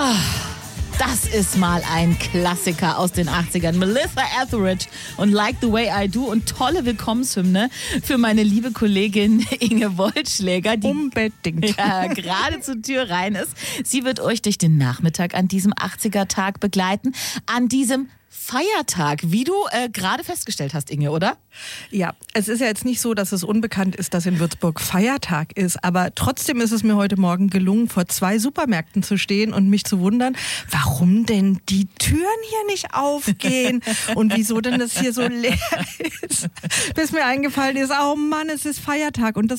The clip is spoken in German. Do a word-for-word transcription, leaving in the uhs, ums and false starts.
Das ist mal ein Klassiker aus den achtzigern. Melissa Etheridge und Like the Way I Do und tolle Willkommenshymne für meine liebe Kollegin Inge Wollschläger, die unbedingt ja, gerade zur Tür rein ist. Sie wird euch durch den Nachmittag an diesem achtziger-Tag begleiten, an diesem Feiertag, wie du äh, gerade festgestellt hast, Inge, oder? Ja, es ist ja jetzt nicht so, dass es unbekannt ist, dass in Würzburg Feiertag ist, aber trotzdem ist es mir heute Morgen gelungen, vor zwei Supermärkten zu stehen und mich zu wundern, warum denn die Türen hier nicht aufgehen und wieso denn das hier so leer ist. Bis mir eingefallen ist, oh Mann, es ist Feiertag und das